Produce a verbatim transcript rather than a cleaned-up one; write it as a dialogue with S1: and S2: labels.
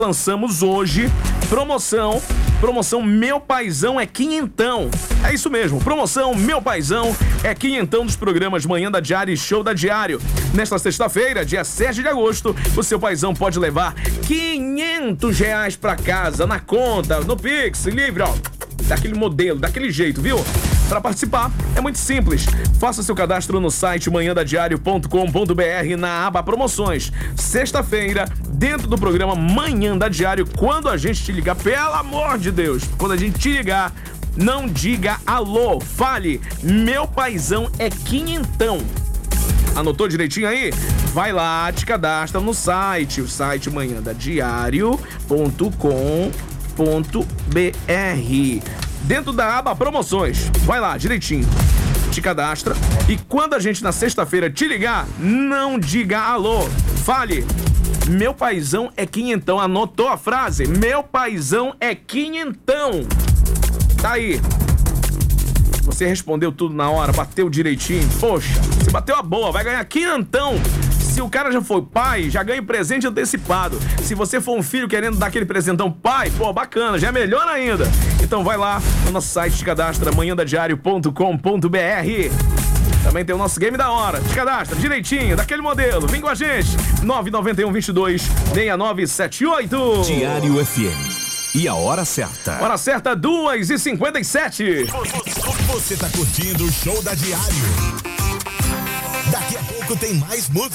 S1: lançamos hoje promoção, promoção Meu Paizão é Quinhentão. É isso mesmo, promoção Meu Paizão é Quinhentão dos programas Manhã da Diário e Show da Diário. Nesta sexta-feira, dia sete de agosto, o seu paizão pode levar quinhentos reais pra casa, na conta, no Pix, livre, ó, daquele modelo, daquele jeito, viu? Para participar, é muito simples. Faça seu cadastro no site manhã da diário ponto com ponto b r na aba Promoções. Sexta-feira, dentro do programa Manhã da Diário, quando a gente te ligar, pelo amor de Deus, quando a gente te ligar, não diga alô, fale, meu paizão é quinhentão. Anotou direitinho aí? Vai lá, te cadastra no site, o site manhã da diário ponto com ponto b r. Dentro da aba Promoções, vai lá, direitinho, te cadastra e quando a gente na sexta-feira te ligar, não diga alô, fale, meu paizão é quinhentão. Anotou a frase? Meu paizão é quinhentão. Tá aí. Você respondeu tudo na hora, bateu direitinho. Poxa, você bateu a boa, vai ganhar quinhentão. Se o cara já foi pai, já ganha presente antecipado. Se você for um filho querendo dar aquele presentão pai, pô, bacana, já é melhor ainda. Então vai lá no nosso site, te cadastra, manhã da diário ponto com ponto b r. Também tem o nosso game da hora. Te cadastra direitinho, daquele modelo. Vem com a gente. nove nove um, vinte e dois, seis nove sete oito.
S2: Diário F M. E a hora certa?
S1: Hora certa, duas e cinquenta e sete.
S2: Você tá curtindo o Show da Diário. Daqui a pouco tem mais música.